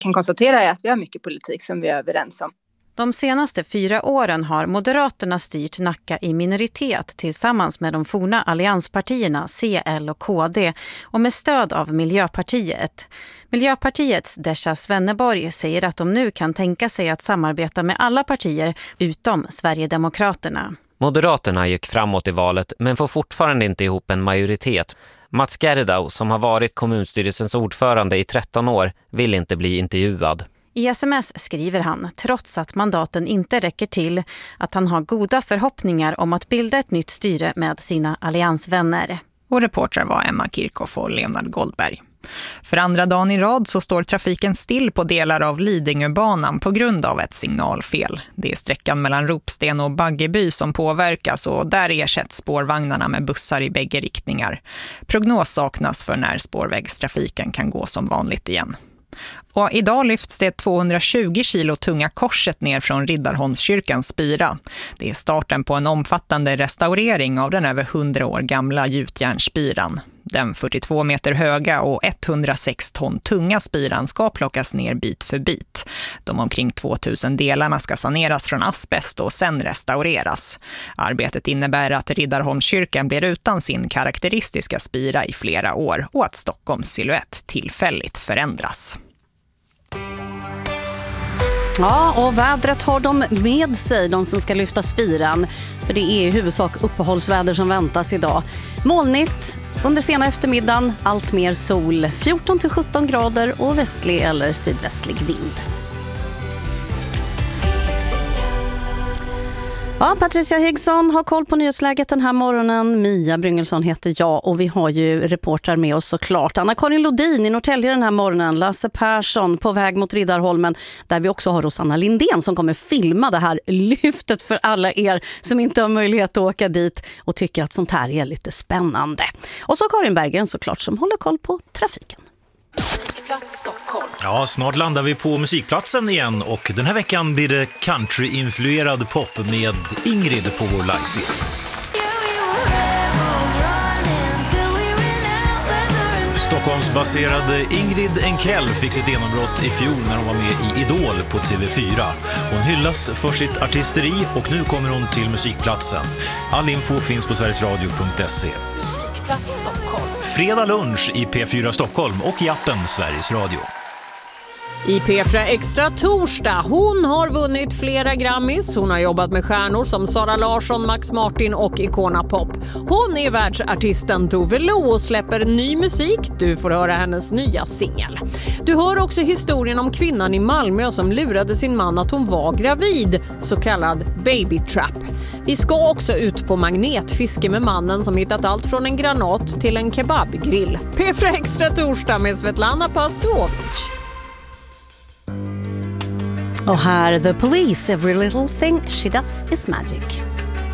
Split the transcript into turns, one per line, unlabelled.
kan konstatera är att vi har mycket politik som vi är överens om.
De senaste 4 åren har Moderaterna styrt Nacka i minoritet tillsammans med de forna allianspartierna CL och KD och med stöd av Miljöpartiet. Miljöpartiets Desha Svenneborg säger att de nu kan tänka sig att samarbeta med alla partier utom Sverigedemokraterna.
Moderaterna gick framåt i valet men får fortfarande inte ihop en majoritet. Mats Gerdau, som har varit kommunstyrelsens ordförande i 13 år, vill inte bli intervjuad.
I sms skriver han, trots att mandaten inte räcker till, att han har goda förhoppningar om att bilda ett nytt styre med sina alliansvänner.
Och reportrar var Emma Kirchhoff och Leonard Goldberg. För andra dagen i rad så står trafiken still på delar av Lidingöbanan på grund av ett signalfel. Det är sträckan mellan Ropsten och Baggeby som påverkas och där ersätts spårvagnarna med bussar i bägge riktningar. Prognos saknas för när spårvägstrafiken kan gå som vanligt igen. Och idag lyfts det 220 kilo tunga korset ner från Riddarholmskyrkans spira. Det är starten på en omfattande restaurering av den över 100 år gamla gjutjärnsspiran. Den 42 meter höga och 106 ton tunga spiran ska plockas ner bit för bit. De omkring 2000 delarna ska saneras från asbest och sen restaureras. Arbetet innebär att Riddarholmskyrkan blir utan sin karaktäristiska spira i flera år och att Stockholms silhuett tillfälligt förändras.
Ja, och vädret har de med sig, de som ska lyfta spiran. För det är i huvudsak uppehållsväder som väntas idag. Molnigt, under sena eftermiddagen allt mer sol, 14-17 grader och västlig eller sydvästlig vind. Ja, Patricia Higgsson har koll på nyhetsläget den här morgonen. Mia Bryngelsson heter jag och vi har ju reportrar med oss såklart. Anna-Karin Lodin i Norrtälje den här morgonen. Lasse Persson på väg mot Riddarholmen. Där vi också har Rosanna Lindén som kommer filma det här lyftet för alla er som inte har möjlighet att åka dit och tycker att sånt här är lite spännande. Och så Karin Berggren såklart som håller koll på trafiken.
Musikplats Stockholm. Ja, snart landar vi på musikplatsen igen och den här veckan blir det country-influerad pop med Ingrid på vår livescen. Stockholmsbaserade Ingrid Enkell fick sitt genombrott i fjol när hon var med i Idol på TV4. Hon hyllas för sitt artisteri och nu kommer hon till musikplatsen. All info finns på sverigesradio.se. Musikplats Stockholm. Fredag lunch i P4 Stockholm och i appen Sveriges Radio.
I P4 Extra torsdag. Hon har vunnit flera Grammys. Hon har jobbat med stjärnor som Sara Larsson, Max Martin och Icona Pop. Hon är världsartisten Tove Lo och släpper ny musik. Du får höra hennes nya singel. Du hör också historien om kvinnan i Malmö som lurade sin man att hon var gravid. Så kallad baby trap. Vi ska också ut på magnetfiske med mannen som hittat allt från en granat till en kebabgrill. P4 Extra torsdag med Svetlana Pastovic.
Och här The Police, Every Little Thing She Does Is Magic.